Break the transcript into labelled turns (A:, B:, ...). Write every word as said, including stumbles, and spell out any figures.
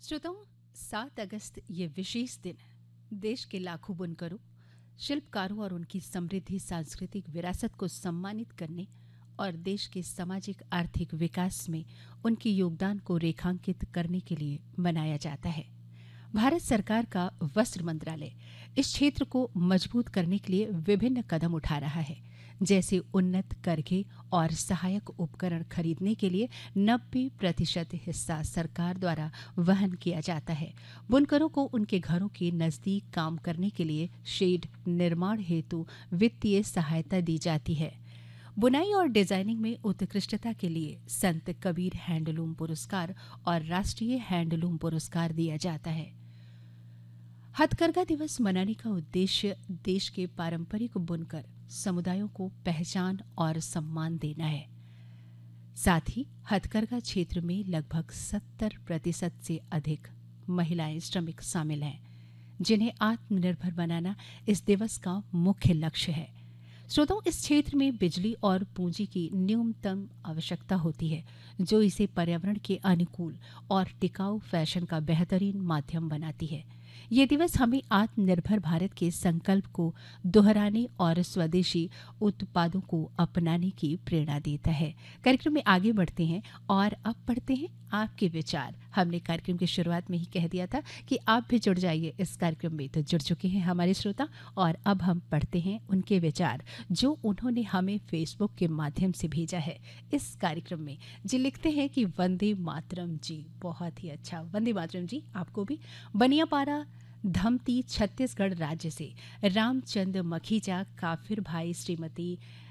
A: श्रोताओं, सात अगस्त ये विशेष दिन देश के लाखों बुनकरों, शिल्पकारों और उनकी समृद्धि सांस्कृतिक विरासत को सम्मानित करने और देश के सामाजिक आर्थिक विकास में उनके योगदान को रेखांकित करने के लिए मनाया जाता है। भारत सरकार का वस्त्र मंत्रालय इस क्षेत्र को मजबूत करने के लिए विभिन्न कदम उठा रहा है, जैसे उन्नत करघे और सहायक उपकरण खरीदने के लिए नब्बे प्रतिशत हिस्सा सरकार द्वारा वहन किया जाता है। बुनकरों को उनके घरों के नजदीक काम करने के लिए शेड निर्माण हेतु वित्तीय सहायता दी जाती है। बुनाई और डिजाइनिंग में उत्कृष्टता के लिए संत कबीर हैंडलूम पुरस्कार और राष्ट्रीय हैंडलूम पुरस्कार दिया जाता है। हथकरघा दिवस मनाने का उद्देश्य देश के पारंपरिक बुनकर समुदायों को पहचान और सम्मान देना है। साथ ही हथकरघा क्षेत्र में लगभग सत्तर प्रतिशत से अधिक महिलाएं श्रमिक शामिल हैं, जिन्हें आत्मनिर्भर बनाना इस दिवस का मुख्य लक्ष्य है। श्रोताओं, इस क्षेत्र में बिजली और पूंजी की न्यूनतम आवश्यकता होती है, जो इसे पर्यावरण के अनुकूल और टिकाऊ फैशन का बेहतरीन माध्यम बनाती है। ये दिवस हमें आत्मनिर्भर भारत के संकल्प को दोहराने और स्वदेशी उत्पादों को अपनाने की प्रेरणा देता है। कार्यक्रम में आगे बढ़ते हैं और अब पढ़ते हैं आपके विचार। हमने कार्यक्रम की शुरुआत में ही कह दिया था कि आप भी जुड़ जाइए इस कार्यक्रम में, तो जुड़ चुके हैं हमारे श्रोता और अब हम पढ़ते हैं उनके विचार जो उन्होंने हमें फेसबुक के माध्यम से भेजा है इस कार्यक्रम में। जी लिखते हैं कि वंदे मातरम जी, बहुत ही अच्छा, वंदे मातरम जी आपको भी। बनियापारा धमती छत्तीसगढ़ राज्य से रामचंद्र मखीजा, काफिर भाई, श्रीमती